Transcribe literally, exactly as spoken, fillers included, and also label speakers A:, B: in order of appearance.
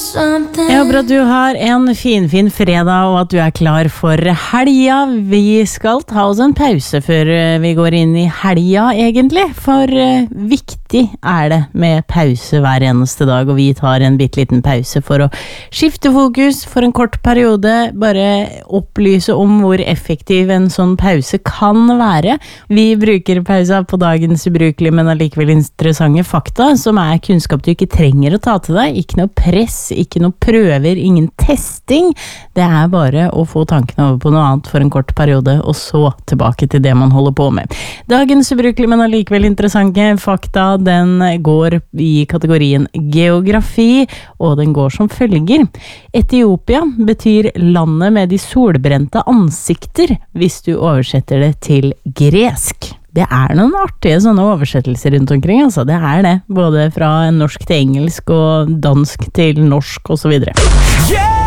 A: Jeg håper at du har en finfin fredag, og at du er klar for helga. Vi skal ta oss en pause før vi går inn i helga, egentlig. For viktig er det med pause hver eneste dag, og vi tar en bitte liten pause for å skifte fokus for en kort periode. Bare opplyse om hvor effektiv en sånn pause kan være. Vi bruker pausa på dagens ubrukelige, men allikevel interessante fakta, som er kunnskap du ikke trenger å ta til deg. Ikke noe press, ikke noe prøver, ingen testing. Det er bare å få tankene over på noe annet for en kort periode, og så tilbake til det man holder på med. Dagens ubrukelige, men allikevel interessante fakta, den går i kategorien geografi, og den går som følger. Etiopia betyr landet med de solbrente ansikter, hvis du oversetter det til gresk. Det er noen artige sånne oversettelser rundt omkring, altså. Det er det, både fra norsk til engelsk og dansk til norsk og så videre. Yeah!